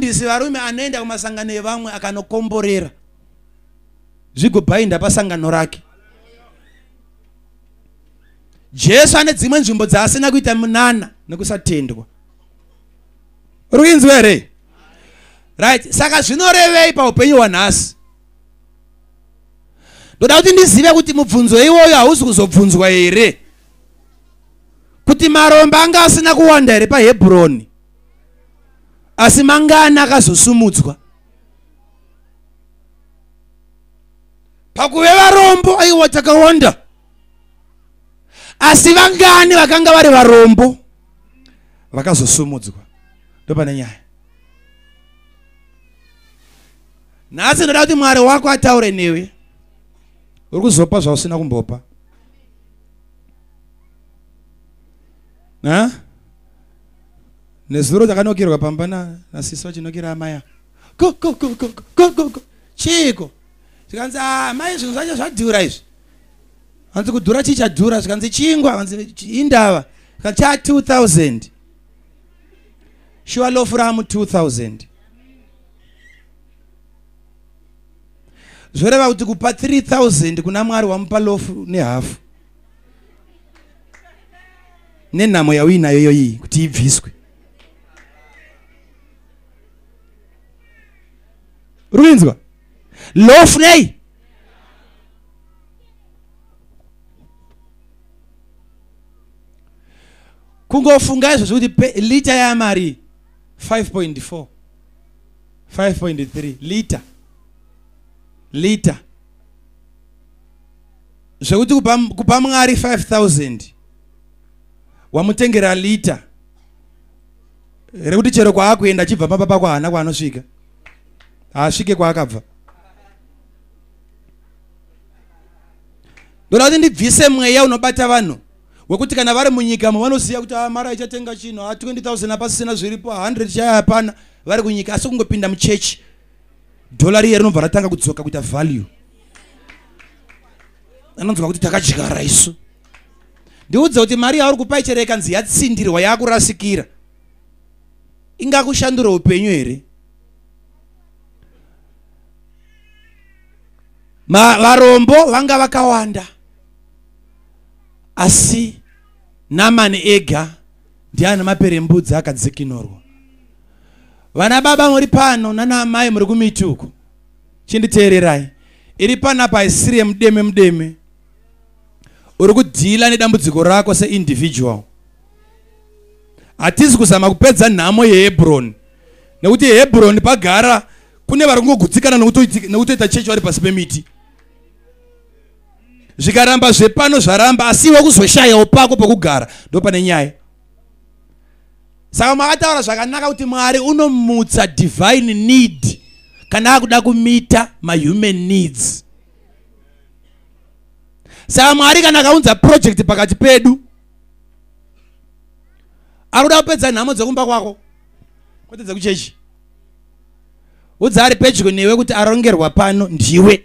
mufundisi varume anoenda kumasangano evamwe akanokomborera zvigobhainda pasangano rake. Jesu ane dzimwe nzvimbo dzaasina kuita munana nekusatendwa. Ruinzwe here? Right. Saka zvinorevei paupenyu hwanhasi? Ndoda kuti ndizive kuti mubvunzo iwoyo hausi kuzobvunzwa here kuti marombo anga asina kuwanda here paHebhuroni, asi mangani akazosumudzwa. Pakuve varombo aiwa takawanda, asi vangani vakanga vari varombo vakazosumudzwa. Ndopane nyaya. Nhasi ndoda kuti Mwari wako ataure newe. Uri kuzopa zvausina kumbopa. Nezuro takanokerwa pamba nasisi wachinokera amaya. Go. Chiko. Zvikanzi amai zvinhu zvacho zvadhura izvi. Hanzi kudhura chichadhura, zvikanzi chingwa, hanzi indava. Zvikanzi cha 2000. Shuwa lofu ramu 2000. Zvoreva kuti kupa 3000 kuna Mwari wamupa lofu nehafu. Nenhamo yauinayo yoyi kuti ibviswe. Ruinzwa? Lofu nei? Kungofunga izvo zvekuti lita yamari 5.4 5.3 lita zvekuti kupa Mwari 5000 wamutengera lita rekuti chero kwaakuenda chibva papa kwaana kwaanosvika asvike kwaakabva. Ndoda kuti ndibvise mweya unobata vanhu wekuti kana vari munyika vanoziva kuti mara ichatenga chinhu 20,000 apasisina zviripo 100 chaya hapana, vari kunyika asi kungopinda muchechi dolari riye rinobva ratanga kudzoka kuita value. Anonzwa kuti takadyara isu. Ndiudza kuti mari yauri kupa ichero ikanzi yatsindirwa yakurasikira ingakushandura upenyu here? Varombo vanga vakawanda, asi Namani ega ndiana maperembudzi akadzikinorwa. Vana baba muri pano nana amai muri kumituko, chinditeererai. Iri panapa haisiri mudeme uri kudhila nedambudziko rako se-individual. Hatisi kuzama kupedza nhamo yeHebhuroni, nekuti Hebhuroni pagara kune vari kungogutsikana nekutoita chechi vari pasi pemiti. Zvikaramba zvepano zvaramba, asi iwe kuzoshayawo pako pokugara, ndo pane nyaya. Saka makataura zvakanaka kuti Mwari unomutsa divine need kana akuda kumita human needs. Saka Mwari kana akaunza project pakati pedu, akuda kupedza nhamo dzekumba kwako kwete dzekuchechi. Udza ari pedyo newe kuti arongerwa pano ndiwe.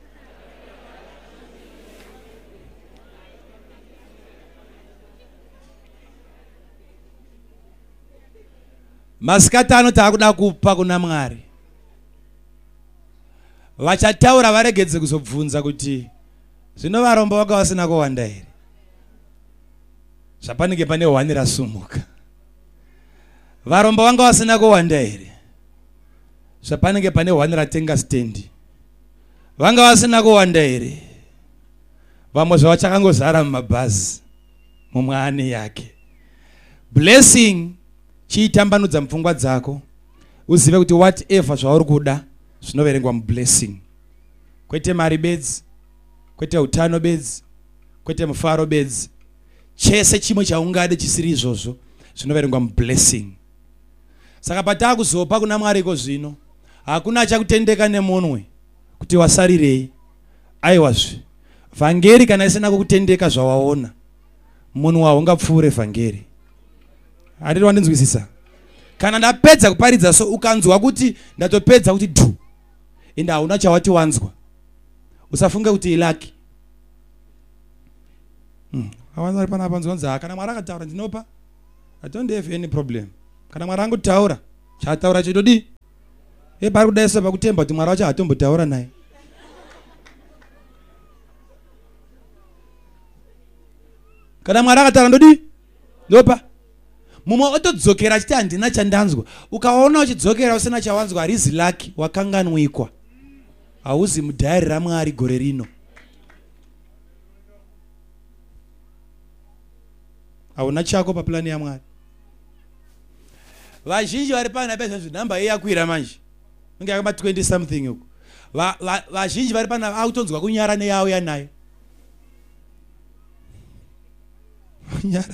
Masikati ano taakuda kupa kuna Mwari. Vachataura varegedze kuzobvunza kuti zvino varombo vaka vasina kuwanda here? Zvapanenge pane hwani rasumuka. Varombo vanga vasina kuwanda here? Zvapanenge pane hwani ratenga stendi. Vanga vasina kuwanda here? Vamwe zvavachakangozara mumabhazi mumwe ane yake. Blessing chiitambanudza mupfungwa dzako uzive kuti whatever zvauri kuda zvinoverengwa mublessing. Kwete mari bedzi, kwete utano bedzi, kwete mufaro bedzi, chese chimwe chaungade chisiri izvozvo zvinoverengwa mublessing. Saka pataakuzopa kuna Mwari iko zvino hakuna achakutendeka nemunwe kuti wasarirei. Aiwazve vhangeri kana isina kukutendeka zvawaona, munhu haungapfuure vhangeri. Handiri wandinzwisisa? Kana ndapedza kuparidza so ukanzwa kuti ndatopedza kuti dhu, ende hauna chawati wanzwa, usafunge kuti ilaki. Awanza ari panapa nzonza kana Mwari akataura ndinopa, I don't have any problem. Kana Mwari angotaura, chataura chitodi Pari kudaisa pakutemba kuti Mwari wacho hatombotaura naye. Kana Mwari akataura ndodi ndopa mumwe otodzokera achiti handina chandanzwa. Ukaona uchidzokera usina chawanzwa harizi laki, wakanganwikwa. Hauzi mudhayari raMwari gore rino. Hauna chako paplani yaMwari. Vazhinji vari pana bezvezvo namba yakwira manje. Unge yakaba 20 something uko. Vazhinji vari pana autonzwa kunyara neyawo yanayo. Nyara.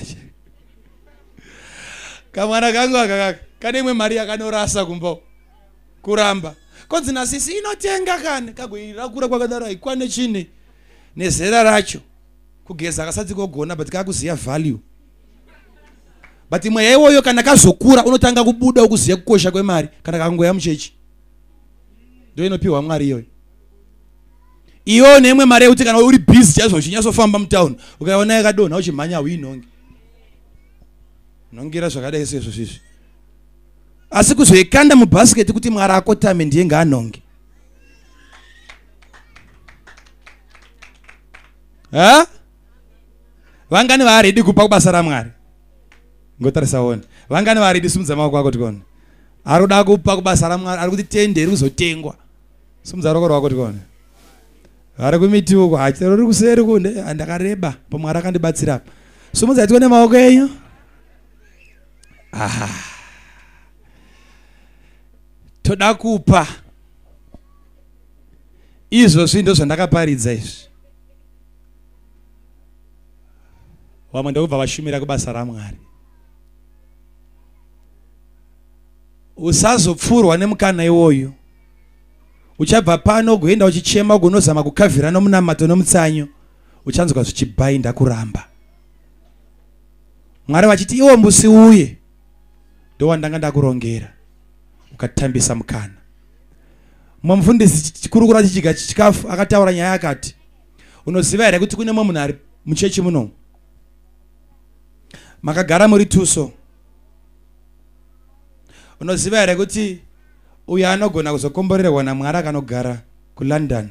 Kamwana kangu akakaka kane imwe mari yakanorasa kumbo kuramba konzi nasisi inotenga kane kagoirakura kwakadaro ikwane chini nezera racho kugeza akasati kogona but kakuziya value. But imwe yewoyo kana kazokura unotanga kubuda ukuziya kukosha kwemari kana kangoya muchechi ndio inopiwa Mwari iyoyo. Iyo nemwe mari yekuti kana uri busy chazo chinyasofamba mutown ukaona yakadona uchimhanya winonge nongira zvakadai sezvo sisi. Asi kuzoikanda mubasket kuti Mwari akotame ndiye ngaanonge. Ha? Vangani vari ready kupa kubasa raMwari? Ngotarisa one. Vangani vari ready simudza maoko ako tikone. Ari kuda kupa kubasa raMwari, ari kuti tende riri kuzotengwa. Simudza roko rwako tikone. Ari kumiti uko achero riri kuseri kunde andakareba paMwari akandibatsira. Simudza tikone maoko enyu. Toda kupa izvo zvindo zvandakaparidza izvi. Vamwe ndokubva vashumira kubasa raMwari. Usazopfurwa nemukana iwoyo. Uchabva pano kuenda uchichema ugonozama kukavhira nomunamato nomutsanyo. Uchanzwa zvichibhainda kuramba. Mwari vachiti iwo mbusi uye ndowandanga ndakurongera ukatambisa mukana. Mumwe mufundisi chikurukura chichiga chikafu akataura nyaya akati unoziva here kuti kune mumwe munhu ari muchechi muno makagara muri tuso. Unoziva here kuti uyo anogona kuzokomborerwa naMwari akanogara kuLondon.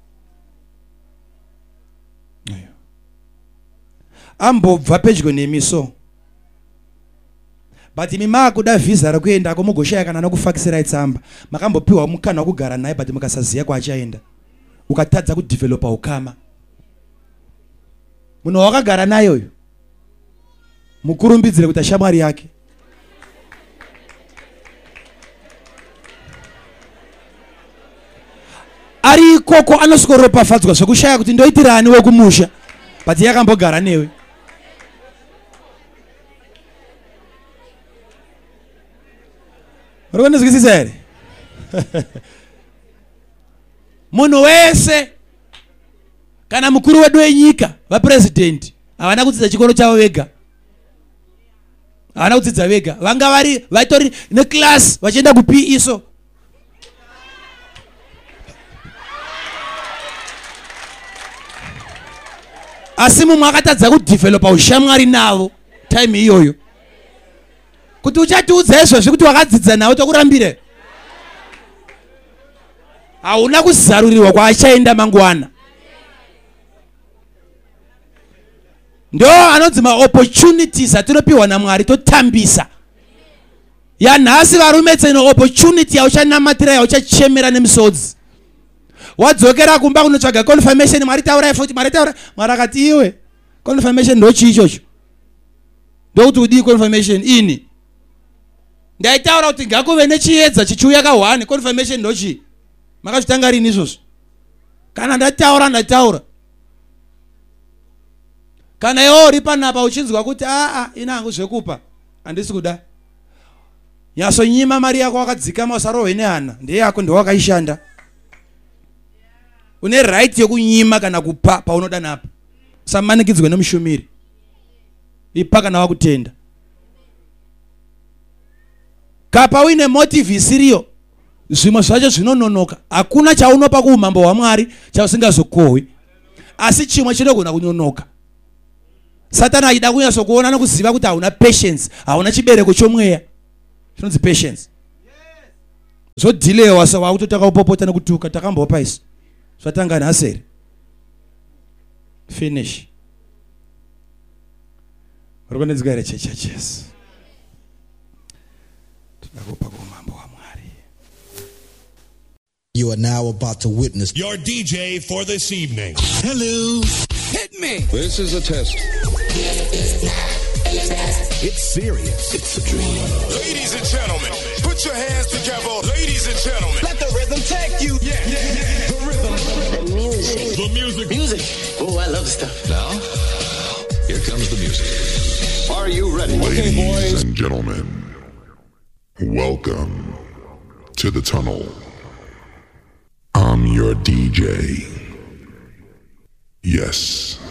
Ambobva pedyo nemiso. But imi makuda visa rekuenda kumugoshaya kana nokufakisira tsamba. Makambopiwa mukana wokugara naye but mukasaziya kwachaenda. Ukatadza kudevelopa ukama. Munhu wakagara naye uyu. Mukurumbidzire kuti shamwari yake. Ari ikoko anosikoropafadzwa zvekushaya kuti ndoitirani wekumusha. But yakambogara newe. Urikundizwisisa here? Munhu wese kana mukuru wedu wenyika vapresident havana kudzidza chikoro chavo vega. Havana kudzidza vega. Vanga vari vatori neclass vachienda kuP iso. Asi mumwe akatadza kudevelopa ushamwari navo time iyoyo. Kuti uchatiudza izvozvi kuti wakadzidza nawo tokurambire. Hauna kuzarurirwa kwaachaenda mangwana. Ndo anodzi maopportunities atinopiwa naMwari totambisa. Yanhasi varume tseno opportunity yauchanamatira yauchachemera nemisodzi. Wadzokera kumba kunotsvaga confirmation Mwari taura futi Mwari taura. Mwari akati iwe confirmation ndochi ichocho. Ndokuti udi confirmation ini. Ndaitaura kuti ngakuve nechiedza chichiuya ka1 confirmation ndochi. Makazvitanga rini izvozvo? Kana ndataura. Kana iwe uri panapa uchinzwa kuti ina hangu zvekupa handisi kuda. Nyasonyima mari yako wakadzikama usarohwe nehana ndiye yako ndowakaishanda. Une right yokunyima kana kupa paunoda napa. Usamanikidzwe nemushumiri. Ipa kana wakutenda. Kapa uine motive isiriyo zvimwe zvacho zvinononoka. Hakuna chaunopa kuumambo hwaMwari chausingazokohwi. Asi chimwe chinogona kunonoka. Satani aida kunyasokuona nokuziva kuti hauna patience, hauna chibereko chomweya. Chinonzi patience. Yes. Zvinozi patience. Kuti uchati udze izvozvi kuti wakadzidza nawo time iyoyo. Mukurumbidzire kuti shamwari yake. Ari ikoko anosikoropafadzwa zvekushaya kuti ndoitirani wekumusha. But yakambogara newe. Hauna kuzarurirwa kwaachaenda. Mukurumbidzire kuti shamwari yake. delay wasa wakutotaka upopota nekutuka takambopa isu zvatanga nhaseri finish rukondedzika here chechi yajesu todakupa kumambo waMwari. You are now about to witness your DJ for this evening. Hello. Hit me. This is a test. It's serious. It's a dream. Ladies and gentlemen, put your hands together. Ladies and gentlemen, Let the rhythm take you. Yeah. The rhythm. The music. The music. Music. Oh, I love stuff. Now, here comes the music. are you ready? Ladies and gentlemen, welcome to the tunnel. I'm your DJ. Yes,